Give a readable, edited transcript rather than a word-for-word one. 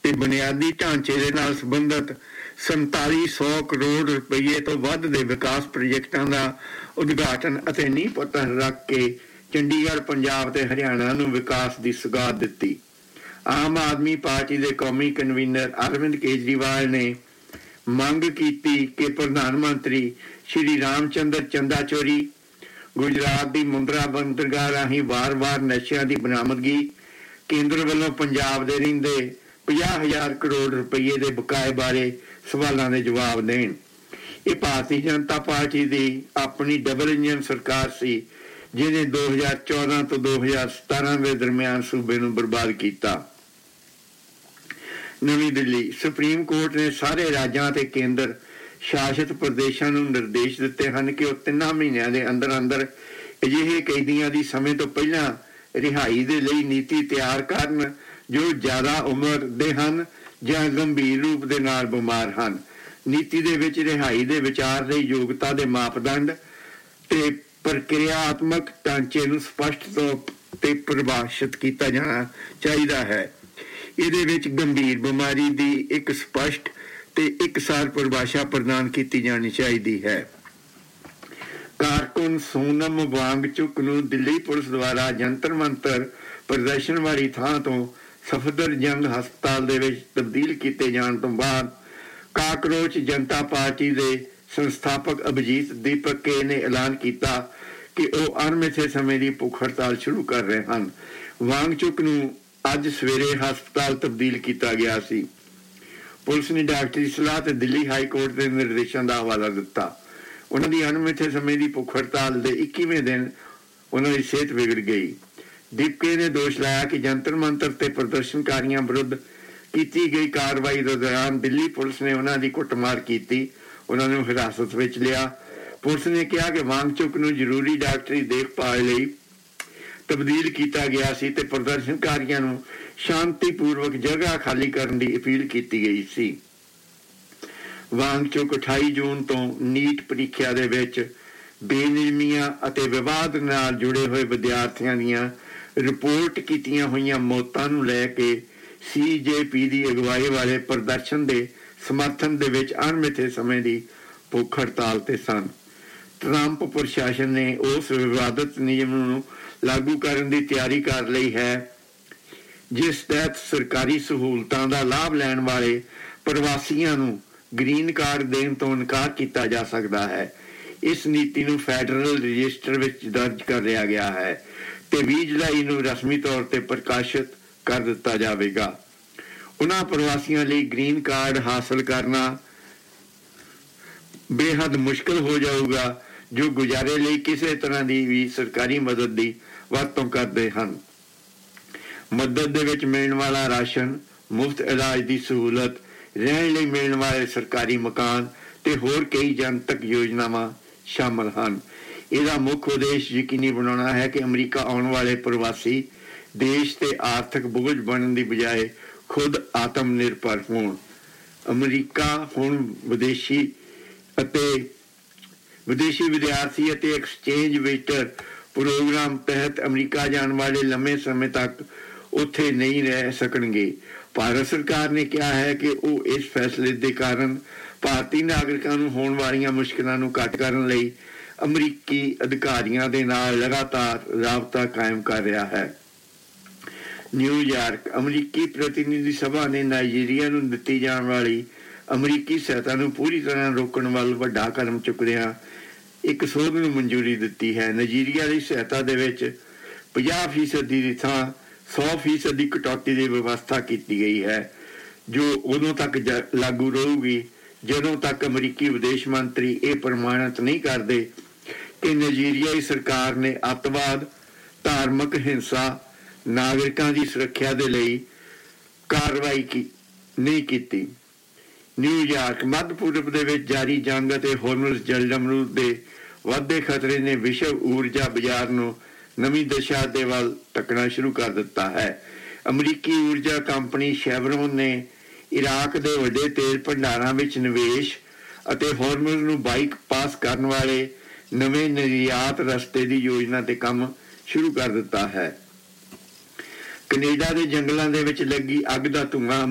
ਤੇ ਬੁਨਿਆਦੀ ਢਾਂਚੇ ਦੇ ਨਾਲ ਸੰਬੰਧਿਤ 4700 ਕਰੋੜ ਰੁਪਏ ਤੋਂ ਵੱਧ ਦੇ ਵਿਕਾਸ ਪ੍ਰੋਜੈਕਟਾਂ ਦਾ ਉਦਘਾਟਨ ਅਤੇ ਨੀਂਹ ਪੱਥਰ ਰੱਖ ਕੇ ਚੰਡੀਗੜ੍ਹ, ਪੰਜਾਬ ਤੇ ਹਰਿਆਣਾ ਨੂੰ ਵਿਕਾਸ ਦੀ ਸੁਗਾਤ ਦਿੱਤੀ। ਆਮ ਆਦਮੀ ਪਾਰਟੀ ਦੇ ਕੌਮੀ ਕਨਵੀਨਰ ਅਰਵਿੰਦ ਕੇਜਰੀਵਾਲ ਨੇ ਮੰਗ ਕੀਤੀ ਕਿ ਪ੍ਰਧਾਨ ਮੰਤਰੀ ਸ਼੍ਰੀ ਰਾਮਚੰਦਰ ਚੰਦਾਚੌਰੀ ਗੁਜਰਾਤ ਦੀ ਮੁੰਦਰਾ ਬੰਦਰਗਾਹ ਰਾਹੀਂ ਵਾਰ-ਵਾਰ ਨਸ਼ਿਆਂ ਦੀ ਬਰਾਮਦਗੀ ਕੇਂਦਰ ਵੱਲੋਂ ਪੰਜਾਬ ਦੇ ਰਹਿੰਦੇ 50,000 ਕਰੋੜ ਰੁਪਏ ਦੇ ਬਕਾਏ ਬਾਰੇ ਸਵਾਲਾਂ ਦੇ ਜਵਾਬ ਦੇਣ। ਇਹ ਭਾਰਤੀ ਜਨਤਾ ਪਾਰਟੀ ਦੀ ਆਪਣੀ ਡਬਲ ਇੰਜਨ ਸਰਕਾਰ ਸੀ ਜਿਹਨੇ 2014 ਤੋਂ 2017 ਦੇ ਦਰਮਿਆਨ ਸੂਬੇ ਨੂੰ ਬਰਬਾਦ ਕੀਤਾ। ਨਵੀਂ ਦਿੱਲੀ, ਸੁਪਰੀਮ ਕੋਰਟ ਨੇ ਸਾਰੇ ਰਾਜਾਂ ਅਤੇ ਕੇਂਦਰ ਸ਼ਾਸਿਤ ਪ੍ਰਦੇਸ਼ਾਂ ਨੂੰ ਨਿਰਦੇਸ਼ ਦਿੱਤੇ ਹਨ ਕਿ ਉਹ 3 ਮਹੀਨਿਆਂ ਦੇ ਅੰਦਰ ਅੰਦਰ ਅਜਿਹੇ ਕੈਦੀਆਂ ਦੀ ਸਮੇਂ ਤੋਂ ਪਹਿਲਾਂ ਰਿਹਾਈ ਦੇ ਲਈ ਨੀਤੀ ਤਿਆਰ ਕਰਨ ਜੋ ਜ਼ਿਆਦਾ ਉਮਰ ਦੇ ਹਨ ਜਾਂ ਗੰਭੀਰ ਰੂਪ ਦੇ ਨਾਲ ਬਿਮਾਰ ਹਨ। ਨੀਤੀ ਦੇ ਵਿੱਚ ਰਿਹਾਈ ਦੇ ਵਿਚਾਰ ਲਈ ਯੋਗਤਾ ਦੇ ਮਾਪਦੰਡ ਤੇ ਪ੍ਰਕਿਰਿਆਤਮਕ ਢਾਂਚੇ ਨੂੰ ਸਪਸ਼ਟ ਤੌਰ ਤੇ ਪਰਿਭਾਸ਼ਿਤ ਕੀਤਾ ਜਾਣਾ ਚਾਹੀਦਾ ਹੈ। ਇਹਦੇ ਵਿੱਚ ਗੰਭੀਰ ਬਿਮਾਰੀ ਦੀ ਇੱਕ ਸਪਸ਼ਟ ਤੇ ਇਕਸਾਰ ਪਰਿਭਾਸ਼ਾ ਪ੍ਰਦਾਨ ਕੀਤੀ ਜਾਣੀ ਚਾਹੀਦੀ ਹੈ। ਕਾਰਕੁਨ ਸੋਨਮ ਵਾਂਗਚੁਕ ਨੂੰ ਦਿੱਲੀ ਪੁਲਿਸ ਦੁਆਰਾ ਜੰਤਰ ਮੰਤਰ ਪ੍ਰਦਰਸ਼ਨ ਵਾਲੀ ਥਾਂ ਤੋਂ ਸਫਦਰਜੰਗ ਹਸਪਤਾਲ ਦੇ ਵਿੱਚ ਤਬਦੀਲ ਕੀਤੇ ਜਾਣ ਤੋਂ ਬਾਅਦ ਕਾਕਰੋਚ ਜਨਤਾ ਪਾਰਟੀ ਦੇ ਸੰਸਥਾਪਕ ਅਭਿਜੀਤ ਦੀਪਕ ਕੇ ਨੇ ਐਲਾਨ ਕੀਤਾ ਕਿ ਉਹ ਅਣਮਿੱਥੇ ਸਮੇਂ ਦੀ ਭੁੱਖ ਹੜਤਾਲ ਸ਼ੁਰੂ ਕਰ ਰਹੇ ਹਨ। ਵਾਂਗਚੁਕ ਨੂੰ ਅੱਜ ਸਵੇਰੇ ਹਸਪਤਾਲ ਤਬਦੀਲ ਕੀਤਾ ਗਿਆ ਸੀ। ਪੁਲਿਸ ਨੇ ਡਾਕਟਰੀ ਸਲਾਹ ਤੇ ਦਿੱਲੀ ਹਾਈ ਕੋਰਟ ਦੇ ਨਿਰਦੇਸ਼ਾਂ ਦਾ ਹਵਾਲਾ ਦਿੱਤਾ। ਉਹਨਾਂ ਦੀ ਅਣਮਿੱਥੇ ਸਮੇਂ ਦੀ ਭੁੱਖ ਹੜਤਾਲ ਦੇ 21ਵੇਂ ਦਿਨ ਉਹਨਾਂ ਦੀ ਸਿਹਤ ਵਿਗੜ ਗਈ। ਦੀਪਕੇ ਨੇ ਦੋਸ਼ ਲਾਇਆ ਕਿ ਜੰਤਰ ਮੰਤਰ ਤੇ ਪ੍ਰਦਰਸ਼ਨਕਾਰੀਆਂ ਵਿਰੁੱਧ ਕੀਤੀ ਗਈ ਕਾਰਵਾਈ ਦੇ ਦੌਰਾਨ ਦਿੱਲੀ ਪੁਲਿਸ ਨੇ ਉਹਨਾਂ ਦੀ ਕੁੱਟਮਾਰ ਕੀਤੀ, ਉਹਨਾਂ ਨੂੰ ਹਿਰਾਸਤ ਵਿੱਚ ਲਿਆ। ਪੁਲਿਸ ਨੇ ਕਿਹਾ ਕਿ ਵਾਂਗਚੁਕ ਨੂੰ ਜ਼ਰੂਰੀ ਡਾਕਟਰੀ ਦੇਖਭਾਲ ਲਈ ਤਬਦੀਲ ਕੀਤਾ ਗਿਆ ਸੀ ਤੇ ਪ੍ਰਦਰਸ਼ਨਕਾਰੀਆਂ ਨੂੰ ਸ਼ਾਂਤੀਪੂਰਵਕ ਜਗ੍ਹਾ ਖਾਲੀ ਕਰਨ ਦੀ ਅਪੀਲ ਕੀਤੀ ਗਈ ਸੀ। ਵਾਂਗਚੁਕ 28 ਜੂਨ ਤੋਂ ਨੀਟ ਪ੍ਰੀਖਿਆ ਦੇ ਵਿੱਚ ਬੇਨਿਯਮੀਆਂ ਅਤੇ ਵਿਵਾਦ ਨਾਲ ਜੁੜੇ ਹੋਏ ਵਿਦਿਆਰਥੀਆਂ ਦੀਆਂ ਰਿਪੋਰਟ ਕੀਤੀਆਂ ਹੋਈਆਂ ਮੌਤਾਂ ਨੂੰ ਲੈ ਕੇ CJP ਦੀ ਅਗਵਾਈ ਵਾਲੇ ਪ੍ਰਦਰਸ਼ਨ ਦੇ ਸਮਰਥਨ ਦੇ ਵਿੱਚ ਅਣਮਿੱਥੇ ਸਮੇਂ ਦੀ ਭੁੱਖ ਹੜਤਾਲ ਤੇ ਸਨ। ਟਰੰਪ ਪ੍ਰਸ਼ਾਸਨ ਨੇ ਉਸ ਵਿਵਾਦਤ ਨਿਯਮ ਨੂੰ ਲਾਗੂ ਕਰਨ ਦੀ ਤਿਆਰੀ ਕਰ ਲਈ ਹੈ ਜਿਸ ਤਹਿਤ ਸਰਕਾਰੀ ਸਹੂਲਤਾਂ ਦਾ ਲਾਭ ਲੈਣ ਵਾਲੇ ਪ੍ਰਵਾਸੀਆਂ ਨੂੰ ਗ੍ਰੀਨ ਕਾਰਡ ਦੇਣ ਤੋਂ ਇਨਕਾਰ ਕੀਤਾ ਜਾ ਸਕਦਾ ਹੈ। ਇਸ ਨੀਤੀ ਨੂੰ ਫੈਡਰਲ ਰਜਿਸਟਰ ਵਿੱਚ ਦਰਜ ਕਰ ਲਿਆ ਗਿਆ ਹੈ ਤੇ 20 ਜੁਲਾਈ ਨੂੰ ਰਸਮੀ ਤੌਰ ਤੇ ਪ੍ਰਕਾਸ਼ਿਤ ਕਰ ਦਿੱਤਾ ਜਾਵੇਗਾ। ਉਹਨਾਂ ਪ੍ਰਵਾਸੀਆਂ ਲਈ ਗ੍ਰੀਨ ਕਾਰਡ ਹਾਸਲ ਕਰਨਾ ਬੇਹੱਦ ਮੁਸ਼ਕਲ ਹੋ ਜਾਊਗਾ ਜੋ ਗੁਜ਼ਾਰੇ ਲਈ ਕਿਸੇ ਤਰ੍ਹਾਂ ਦੀ ਵੀ ਸਰਕਾਰੀ ਮਦਦ ਦੀ ਵਰਤੋਂ ਕਰਦੇ ਹਨ। ਮਦਦ ਦੇ ਵਿੱਚ ਮਿਲਣ ਵਾਲਾ ਰਾਸ਼ਨ, ਮੁਫਤ ਇਲਾਜ ਦੀ ਸਹੂਲਤ, ਰਹਿਣ ਲਈ ਮਿਲਣ ਵਾਲੇ ਸਰਕਾਰੀ ਮਕਾਨ ਤੇ ਹੋਰ ਕਈ ਜਨਤਕ ਯੋਜਨਾਵਾਂ ਸ਼ਾਮਲ ਹਨ। ਇਹਦਾ ਮੁੱਖ ਉਦੇਸ਼ ਯਕੀਨੀ ਬਣਾਉਣਾ ਹੈ ਕਿ ਅਮਰੀਕਾ ਆਉਣ ਵਾਲੇ ਪ੍ਰਵਾਸੀ ਦੇਸ਼ ਤੇ ਆਰਥਿਕ ਬੋਝ ਬਣਨ ਦੀ ਬਜਾਏ ਖੁਦ ਆਤਮ ਨਿਰਭਰ ਹੋਣ। ਅਮਰੀਕਾ ਹੁਣ ਵਿਦੇਸ਼ੀ ਵਿਦਿਆਰਥੀ ਅਤੇ ਐਕਸਚੇਂਜ ਵਿਜ਼ਟਰ ਪ੍ਰੋਗਰਾਮ ਤਹਿਤ ਅਮਰੀਕਾ ਜਾਣ ਵਾਲੇ ਲੰਮੇ ਸਮੇਂ ਤੱਕ ਉੱਥੇ ਨਹੀਂ ਰਹਿ ਸਕਣਗੇ। ਭਾਰਤ ਸਰਕਾਰ ਨੇ ਕਿਹਾ ਹੈ ਕਿ ਉਹ ਇਸ ਫੈਸਲੇ ਦੇ ਕਾਰਨ ਭਾਰਤੀ ਨਾਗਰਿਕਾਂ ਨੂੰ ਹੋਣ ਵਾਲੀਆਂ ਮੁਸ਼ਕਲਾਂ ਨੂੰ ਘੱਟ ਕਰਨ ਲਈ ਅਮਰੀਕੀ ਅਧਿਕਾਰੀਆਂ ਦੇ ਨਾਲ ਲਗਾਤਾਰ ਰਾਬਤਾ ਕਾਇਮ ਕਰ ਰਿਹਾ ਹੈ। ਨਿਊਯਾਰਕ, ਅਮਰੀਕੀ ਪ੍ਰਤੀਨਿਧੀ ਸਭਾ ਨੇ ਨਾਈਜੀਰੀਆ ਨੂੰ ਦਿੱਤੀ ਜਾਣ ਵਾਲੀ ਅਮਰੀਕੀ ਸਹਾਇਤਾ ਨੂੰ ਪੂਰੀ ਤਰ੍ਹਾਂ ਰੋਕਣ ਵੱਲ ਵੱਡਾ ਕਦਮ ਚੁੱਕਦਿਆਂ ਇੱਕ ਸੋਧ ਨੂੰ ਮਨਜ਼ੂਰੀ ਦਿੱਤੀ ਹੈ। ਨਾਈਜੀਰੀਆ ਦੀ ਸਹਾਇਤਾ ਦੇ ਵਿੱਚ 50% ਦੀ ਥਾਂ 100% ਦੀ ਕਟੌਤੀ ਦੀ ਵਿਵਸਥਾ ਕੀਤੀ ਗਈ ਹੈ ਜੋ ਉਦੋਂ ਤੱਕ ਲਾਗੂ ਰਹੂਗੀ ਜਦੋਂ ਤੱਕ ਅਮਰੀਕੀ ਵਿਦੇਸ਼ ਮੰਤਰੀ ਇਹ ਪ੍ਰਮਾਣਿਤ ਨਹੀਂ ਕਰਦੇ ਕਿ ਨਾਈਜੀਰੀਆਈ ਸਰਕਾਰ ਨੇ ਅੱਤਵਾਦ, ਧਾਰਮਿਕ ਹਿੰਸਾ, ਨਾਗਰਿਕਾਂ ਦੀ ਸੁਰੱਖਿਆ ਦੇ ਲਈ ਕਾਰਵਾਈ ਨਹੀਂ ਕੀਤੀ। ਨਿਊਯਾਰਕ, ਮੱਧ ਪੂਰਬ ਦੇ ਵਿੱਚ ਜਾਰੀ ਜੰਗ ਅਤੇ ਹੋਰਮੁਜ਼ ਜਲਮਰੂਦ ਦੇ ਵੱਧਦੇ ਖਤਰੇ ਨੇ ਵਿਸ਼ਵ ਊਰਜਾ ਬਾਜ਼ਾਰ ਨੂੰ ਨਵੀਂ ਦਿਸ਼ਾ ਦੇ ਵੱਲ ਤੱਕਣਾ ਸ਼ੁਰੂ ਕਰ ਦਿੱਤਾ ਹੈ। ਅਮਰੀਕੀ ਊਰਜਾ ਕੰਪਨੀ ਸ਼ੈਵਰੋਨ ਨੇ ਇਰਾਕ ਦੇ ਵੱਡੇ ਤੇਲ ਭੰਡਾਰਾਂ ਵਿੱਚ ਨਿਵੇਸ਼ ਅਤੇ ਹੋਰਮੁਜ਼ ਨੂੰ ਬਾਈਪਾਸ ਕਰਨ ਵਾਲੇ ਨਵੇਂ ਨਿਰਯਾਤ ਰਸਤੇ ਦੀ ਯੋਜਨਾ ਤੇ ਕੰਮ ਸ਼ੁਰੂ ਕਰ ਦਿੱਤਾ ਹੈ। ਕੈਨੇਡਾ ਦੇ ਜੰਗਲਾਂ ਦੇ ਵਿੱਚ ਲੱਗੀ ਅੱਗ ਦਾ ਧੂੰਆਂ